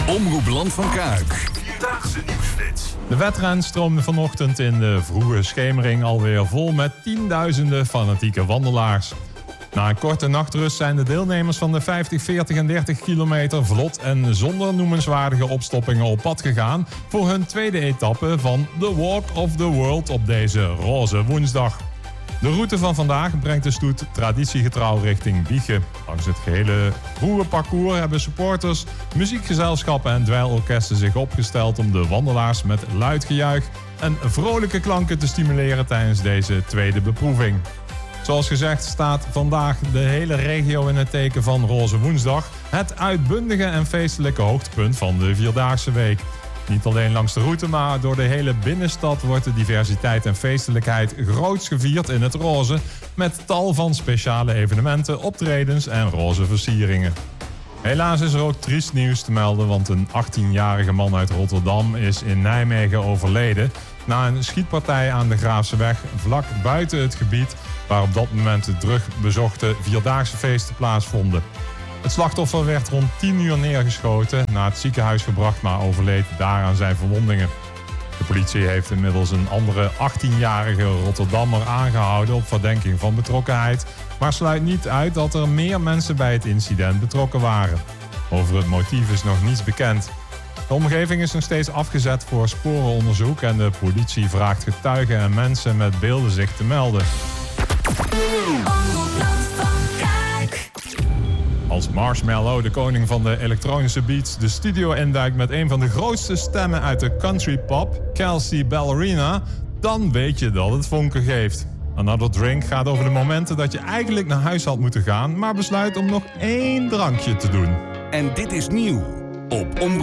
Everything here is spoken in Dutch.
Omroep Land van Kuik. Vierdaagse nieuwsflits. De wedren stroomde vanochtend in de vroege schemering alweer vol met tienduizenden fanatieke wandelaars. Na een korte nachtrust zijn de deelnemers van de 50, 40 en 30 kilometer vlot en zonder noemenswaardige opstoppingen op pad gegaan voor hun tweede etappe van The Walk of the World op deze roze woensdag. De route van vandaag brengt de stoet traditiegetrouw richting Wijchen. Langs het gehele vroege parcours hebben supporters, muziekgezelschappen en dweilorkesten zich opgesteld om de wandelaars met luid gejuich en vrolijke klanken te stimuleren tijdens deze tweede beproeving. Zoals gezegd staat vandaag de hele regio in het teken van Roze Woensdag, het uitbundige en feestelijke hoogtepunt van de Vierdaagse Week. Niet alleen langs de route, maar door de hele binnenstad wordt de diversiteit en feestelijkheid groots gevierd in het roze, met tal van speciale evenementen, optredens en roze versieringen. Helaas is er ook triest nieuws te melden, want een 18-jarige man uit Rotterdam is in Nijmegen overleden na een schietpartij aan de Graafseweg vlak buiten het gebied waar op dat moment de drugbezochte Vierdaagse feesten plaatsvonden. Het slachtoffer werd rond 10 uur neergeschoten, naar het ziekenhuis gebracht, maar overleed daar aan zijn verwondingen. De politie heeft inmiddels een andere 18-jarige Rotterdammer aangehouden op verdenking van betrokkenheid, maar sluit niet uit dat er meer mensen bij het incident betrokken waren. Over het motief is nog niets bekend. De omgeving is nog steeds afgezet voor sporenonderzoek en de politie vraagt getuigen en mensen met beelden zich te melden. Als Marshmello, de koning van de elektronische beats, de studio induikt met een van de grootste stemmen uit de country pop, Kelsea Ballerina, dan weet je dat het vonken geeft. Another Drink gaat over de momenten dat je eigenlijk naar huis had moeten gaan, maar besluit om nog 1 drankje te doen. En dit is nieuw op Omroep